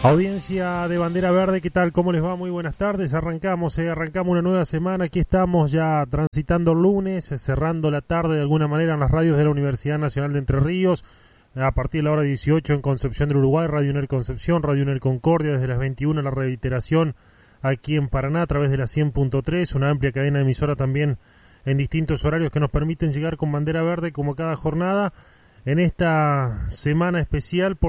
Audiencia de Bandera Verde, ¿qué tal? ¿Cómo les va? Muy buenas tardes. Arrancamos una nueva semana. Aquí estamos ya transitando el lunes, cerrando la tarde de alguna manera en las radios de la Universidad Nacional de Entre Ríos. A partir de la hora 18 en Concepción del Uruguay, Radio UNER Concepción, Radio UNER Concordia, desde las 21 la reiteración aquí en Paraná a través de la 100.3, una amplia cadena de emisora también en distintos horarios que nos permiten llegar con Bandera Verde como cada jornada en esta semana especial.